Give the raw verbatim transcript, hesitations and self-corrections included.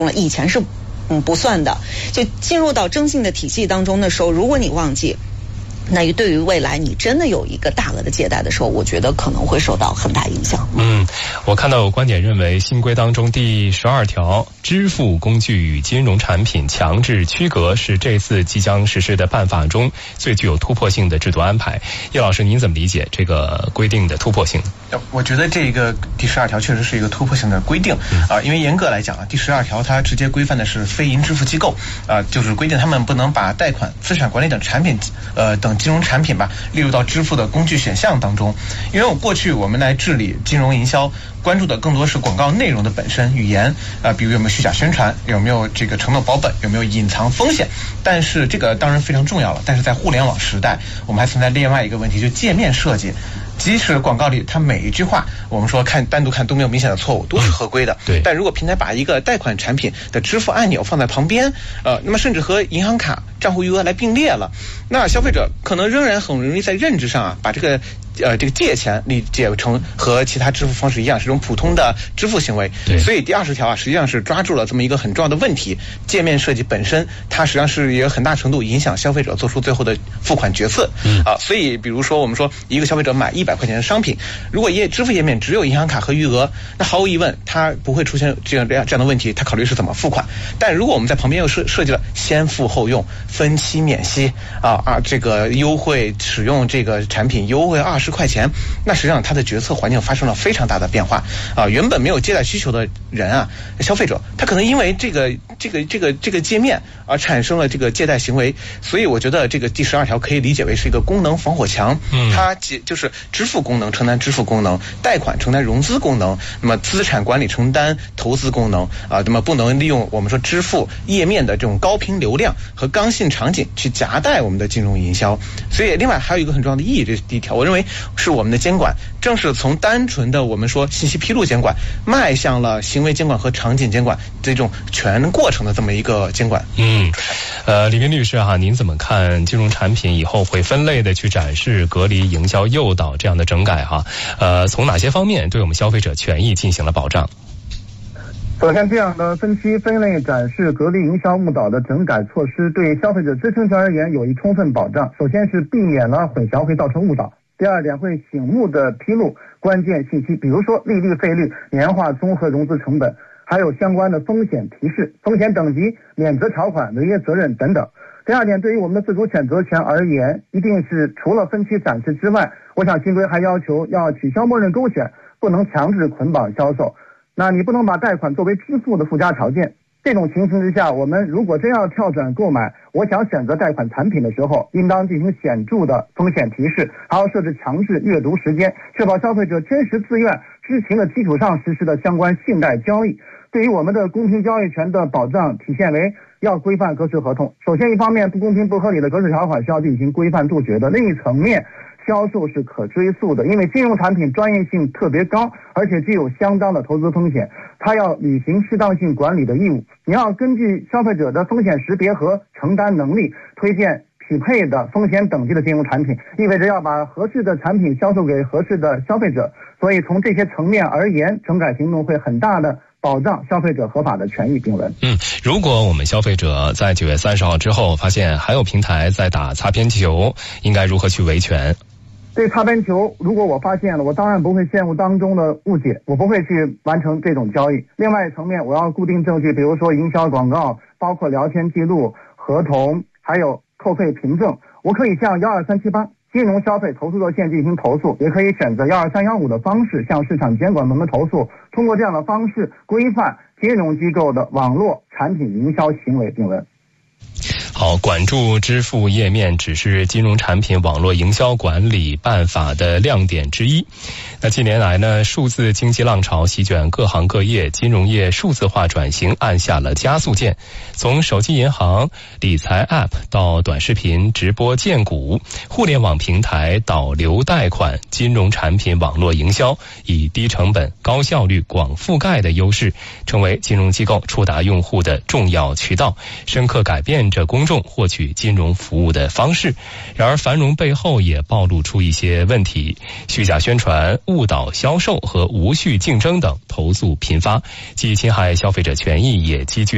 了，以前是嗯不算的。就进入到征信的体系当中的时候，如果你忘记，那对于未来你真的有一个大额的借贷的时候，我觉得可能会受到很大影响。 嗯，我看到有观点认为，新规当中第十二条支付工具与金融产品强制区隔是这次即将实施的办法中最具有突破性的制度安排。叶老师，您怎么理解这个规定的突破性？ 我觉得这个第十二条确实是一个突破性的规定啊、呃，因为严格来讲啊，第十二条它直接规范的是非银支付机构啊、呃，就是规定他们不能把贷款、资产管理等产品呃等金融产品吧列入到支付的工具选项当中。因为我过去我们来治理金融营销，关注的更多是广告内容的本身语言啊、呃，比如有没有虚假宣传，有没有这个承诺保本，有没有隐藏风险。但是这个当然非常重要了，但是在互联网时代，我们还存在另外一个问题，就界面设计。即使广告里它每一句话我们说看单独看都没有明显的错误，都是合规的、嗯、对。但如果平台把一个贷款产品的支付按钮放在旁边，呃，那么甚至和银行卡账户余额来并列了，那消费者可能仍然很容易在认知上啊把这个呃这个借钱理解成和其他支付方式一样是这种普通的支付行为。对。所以第二十条啊实际上是抓住了这么一个很重要的问题，界面设计本身它实际上是也有很大程度影响消费者做出最后的付款决策。嗯啊，所以比如说我们说一个消费者买一百块钱的商品，如果页支付页面只有银行卡和余额，那毫无疑问他不会出现这样这样这样的问题，他考虑是怎么付款。但如果我们在旁边又设设计了先付后用、分期免息啊啊这个优惠使用这个产品优惠二十块钱，那实际上他的决策环境发生了非常大的变化啊！原本没有借贷需求的人啊，消费者他可能因为这个这个这个这个界面而产生了这个借贷行为，所以我觉得这个第十二条可以理解为是一个功能防火墙。嗯，它就是支付功能承担支付功能，贷款承担融资功能，那么资产管理承担投资功能啊，那么不能利用我们说支付页面的这种高频流量和刚性场景去夹带我们的金融营销。所以另外还有一个很重要的意义，这是第一条，我认为是我们的监管正是从单纯的我们说信息披露监管迈向了行为监管和场景监管这种全过程的这么一个监管。 嗯，呃，李斌律师哈、啊，您怎么看金融产品以后会分类的去展示、隔离、营销、诱导这样的整改哈、啊？呃，从哪些方面对我们消费者权益进行了保障？ 首先，这样的分期、分类、展示、隔离、营销、误导的整改措施，对消费者知情权而言有一充分保障。首先是避免了混淆会造成误导。第二点，会醒目的披露关键信息，比如说利率、费率、年化综合融资成本，还有相关的风险提示、风险等级、免责条款、违约责任等等。第二点，对于我们的自主选择权而言，一定是除了分期展示之外，我想新规还要求要取消默认勾选，不能强制捆绑销售。那你不能把贷款作为支付的附加条件。这种情形之下，我们如果真要跳转购买，我想选择贷款产品的时候，应当进行显著的风险提示，还要设置强制阅读时间，确保消费者真实自愿知情的基础上实施的相关信贷交易。对于我们的公平交易权的保障，体现为要规范格式合同。首先，一方面不公平不合理的格式条款是要进行规范杜绝的；另一层面，销售是可追溯的，因为金融产品专业性特别高，而且具有相当的投资风险，它要履行适当性管理的义务。你要根据消费者的风险识别和承担能力，推荐匹配的风险等级的金融产品，意味着要把合适的产品销售给合适的消费者。所以从这些层面而言，整改行动会很大的保障消费者合法的权益并文。 嗯，如果我们消费者在九月三十号之后发现还有平台在打擦边球，应该如何去维权？ 对擦边球，如果我发现了，我当然不会陷入当中的误解，我不会去完成这种交易。另外一层面，我要固定证据，比如说营销广告，包括聊天记录、合同，还有扣费凭证。我可以向一二三七八金融消费投诉热线进行投诉，也可以选择一二三一五的方式向市场监管部门投诉。通过这样的方式规范金融机构的网络产品营销行为并文。 好，管住支付页面只是金融产品网络营销管理办法的亮点之一。那近年来呢，数字经济浪潮席卷各行各业，金融业数字化转型按下了加速键。从手机银行、理财 App 到短视频直播荐股，互联网平台导流贷款，金融产品网络营销以低成本、高效率、广覆盖的优势，成为金融机构触达用户的重要渠道，深刻改变着公众获取金融服务的方式。然而繁荣背后也暴露出一些问题，虚假宣传、误导销售和无序竞争等投诉频发，既侵害消费者权益，也积聚